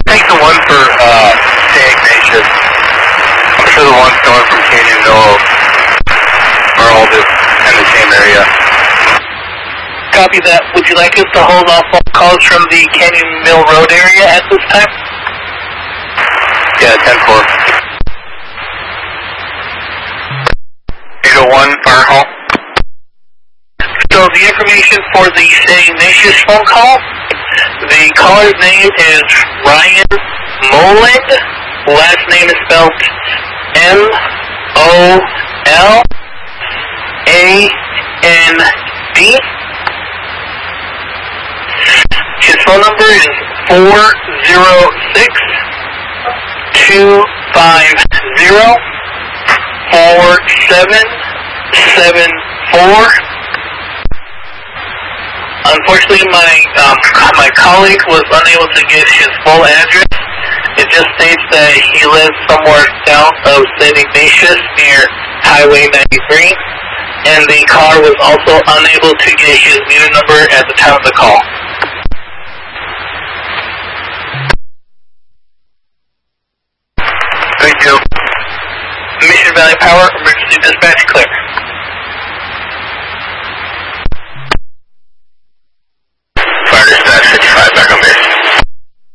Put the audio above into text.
Take the one for St. Ignatius. I'm sure the ones going from Canyon Mill are all just in the same area. Copy that. Would you like us to hold off phone calls from the Canyon Mill Road area at this time? Yeah, 10-4. 801 Fire Hall. So the information for the St. Ignatius phone call, the caller's name is Ryan Moland. Last name is spelled M-O-L-A-N-D. His phone number is 406-250-4774. Unfortunately, my colleague was unable to get his full address. It just states that he lives somewhere south of St. Ignatius near Highway 93, and the caller was also unable to get his meter number at the time of the call. Thank you. Mission Valley Power, emergency dispatch.